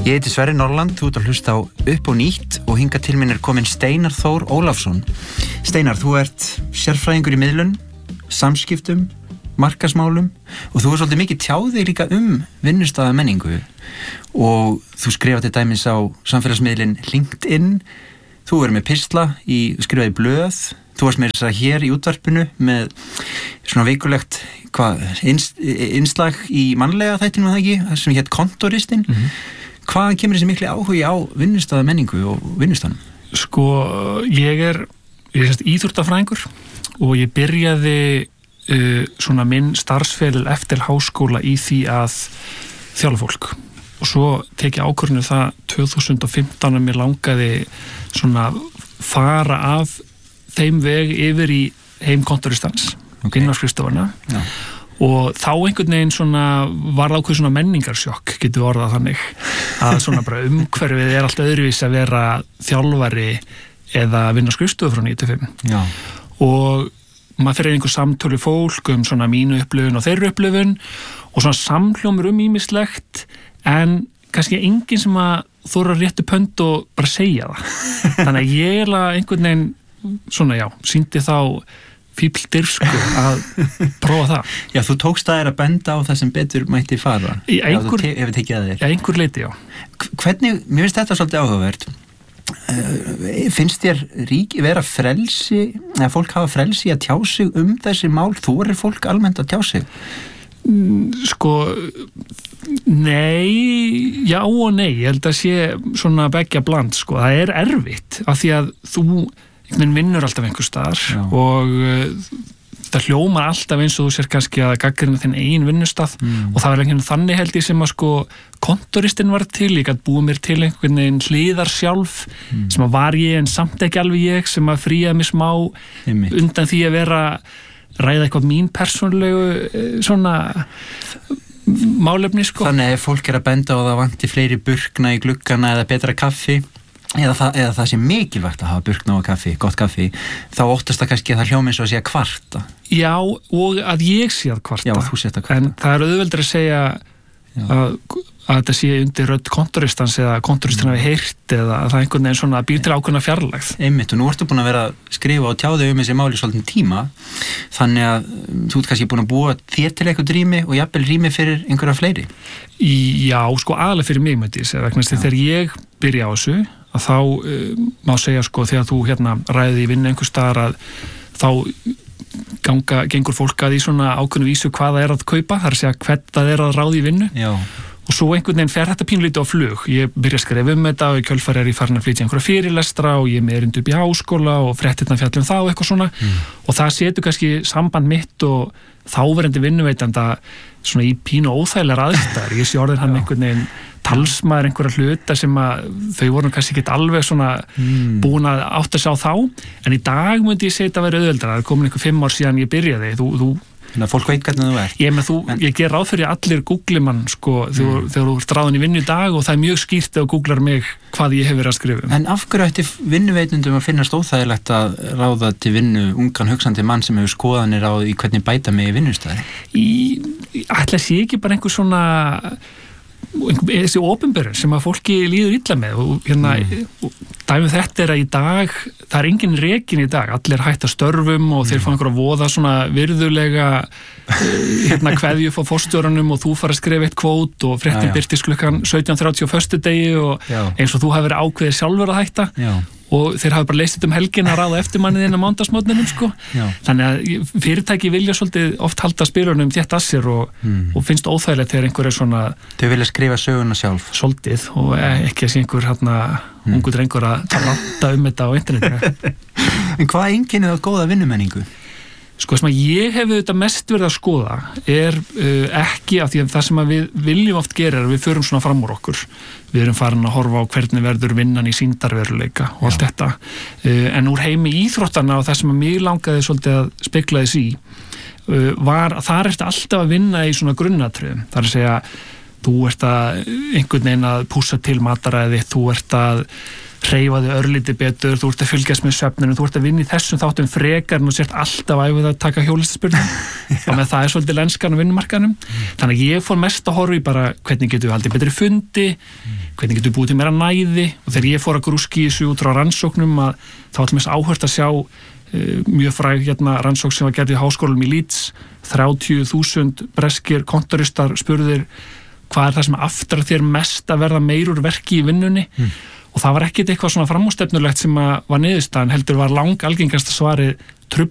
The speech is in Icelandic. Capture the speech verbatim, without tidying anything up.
Ég heiti Sverrir Norland, þú ert að hlusta á Upp og nýtt og hingað til minn er kominn Steinar Þór Ólafsson. Steinar, þú ert sérfræðingur í miðlun, samskiptum, markaðsmálum og þú er svolítið mikið tjáðið líka um vinnustaðamenningu og þú skrifar til dæmis á samfélagsmiðlinn LinkedIn, þú er með pistla, í, skrifaði blöð, þú varst með þess að hér í útvarpinu með svona vikulegt hvað, ins, innslag í mannlega þættinu það ekki, sem hétt Kontoristinn. Mm-hmm. Hvaðan kemur þessi mikli áhugi á vinnustaðamenningu og vinnustaðnum? Sko, ég er, ég er íþróttafræðingur og ég byrjaði uh, svona minn starfsferil eftir háskóla í því að þjálfa fólk. Og svo tek ég ákvörðinu það tvö þúsund og fimmtán að mér langaði svona fara af þeim veg yfir í heim kontoristans, okay. inn á skrifstofuna. Já. Og þá einhvern veginn svona var ákveð svona menningarsjokk, getur við orðað þannig, að svona bara umhverfið er allt öðruvísi að vera þjálfari eða vinna skrifstofu frá níu til fimm. Já. Og maður fyrir einhver samtölu fólk um svona mínu upplifun og þeirra upplifun og svona samhljómur um ýmislegt en kannski enginn sem að þóra réttu pönd og bara segja það. Þannig að ég er einhvern veginn svona já, sýndi þá fíbldyrfsku að prófa það. Já, þú tókst að er að benda á það sem betur mætti fara. Í einhver, já, ef við tekið að þér. Já, einhver leiti, já. Hvernig, mér finnst þetta svolítið áhugavert. Uh, finnst þér rík vera frelsi, eða fólk hafa frelsi að tjá sig um þessi mál? Þorir fólk almennt að tjá sig? Sko, nei, já og nei. Ég held að sé svona beggja bland, sko. Það er erfitt, af því að þú einhvern veginn vinnur alltaf einhver staðar Já. og uh, það hljómar alltaf eins og þú sér kannski að gaggrina þinn eigin vinnustað mm. og það var einhvern þannig held ég sem að sko kontoristinn var til, ég gæti búið mér til einhvern veginn hliðar sjálf mm. sem að var ég en samt ekki alveg ég sem að fríða mig smá Einmitt. Undan því að vera ræða eitthvað mín persónlegu svona málefni sko. Þannig að fólk er að benda á það vanti fleiri burkna í gluggana eða betra kaffi Eða það, eða það sé mikilvægt að hafa burkna og kaffi, gott kaffi, þá óttast það kannski að það hljómi eins og að sé að kvarta. Já, og að ég sé að kvarta. Já, þú sé að kvarta. En það er auðveldur að segja að, að þetta sé undir rödd kontoristans eða kontoristin hafi heyrt eða að það einhvern veginn svona býr til ákveðna fjarlægð. Einmitt, og nú ertu búin að vera að skrifa og tjáðu um þessi máli svolítinn tíma, þannig að þú ert kannski búin að búa þér til eitthvað rými og jafnvel rými fyrir einhverja fleiri. Já, sko aðalega fyrir mig með því, vegna þess að þegar ég byrja á þessu að þá uh, má segja sko þegar þú hérna ræði í vinnu einhvers staðar að þá ganga, gengur fólk að í svona ákveðnu vísu hvað það er að kaupa, það er að segja hvern það er að ráði í vinnu Já. Og svo einhvern veginn fer þetta pínlítið á flug, ég byrja að skrifa um þetta og í kjölfar er ég farin að flytja einhverja fyrirlestra og ég er með erindi upp í háskóla og fréttirnar fjalla um það og eitthvað svona mm. og það setur kannski samband mitt og þáverandi vinnuveitanda svona í pínu óþægilegar aðstæður, ég sé orðin hann einhvern veginn talsmaður einhverja hluta sem að þau voru kannski ekki alveg svona mm. búin að átta sig á þá en í dag myndi ég segja þetta að vera auðveldara það er komin einhver fimm ár síðan ég byrjaði þú, þú Þannig að fólk veit hvernig þú ert. Ég, með, þú, en, ég ger ráð fyrir allir googli mann sko, mm. þegar, þegar þú ert ráðin í vinnu í dag og það er mjög skýrt þegar þú googlar mig hvað ég hef verið að skrifa. En af hverju ætti vinnuveitundum að finnast óþægilegt að ráða til vinnu ungan hugsandi mann sem hefur skoðanir á í hvernig bæta mig í vinnustæði? Í, ætla sé ekki bara einhver svona þessi opinberun sem að fólki líður illa með og hérna mm. dæmið þetta er að í dag það er engin rekin í dag, allir hætta störfum og þeir fá einhverja voða svona virðulega hérna kveðju frá forstjóranum og þú fara að skrifa eitt kvót og fréttin birtist klukkan sautján þrjátíu á föstudegi og já. Eins og þú hafi verið ákveðið sjálfur að hætta já. Og þeir hafi bara leist þetta um helgin að ráða eftirmannið inn á mándagsmótninum sko. Þannig að fyrirtæki vilja svolítið oft halda spilunum þétt að sér og, mm. og finnst óþægilegt þegar einhver er svona þau vilja skrifa söguna sjálf svolítið og ekki að sé einhver hérna mm. ungur drengur að ranta um þetta á internetinu. En hvað einkennir það góða vinnumenningu? Sko sem að ég hef þetta mest verið að skoða er uh, ekki af því að það sem að við viljum oft gera er að við förum svona fram úr okkur. Við erum farin að horfa á hvernig verður vinnan í sýndarveruleika og allt Já. Þetta. Uh, en úr heimi íþróttana og það sem að mig langaði svolítið að spekla þess í uh, var að það er alltaf að vinna í svona grunnatriðum. Það er að segja þú ert að einhvern veginn að pússa til mataræði, þú ert að hreyfa þig örlítið betur, þú ert að fylgjast með svefninu, þú ert að vinna í þessum þáttum frekar en þú sért alltaf æfið að taka hjólistaspyrnu og með það er svolítið lenskan á vinnumarkanum mm. þannig að ég fór mest að horfa í bara hvernig getum við haldið betri fundi mm. hvernig getum við búið til meira næði og þegar ég fór að grúski í þessu út frá rannsóknum að þá var allmest áhört að sjá uh, mjög fræg hérna rannsókn sem var gerð í háskólanum í Leeds, þrjátíu þúsund breskir kontoristar spurðir hvað er það sem aftar þér mest að verða meirur verki í vinnunni mm. og það var ekkit eitthvað svona framústefnulegt sem að var niðurstaðan, heldur var lang algengasta svarið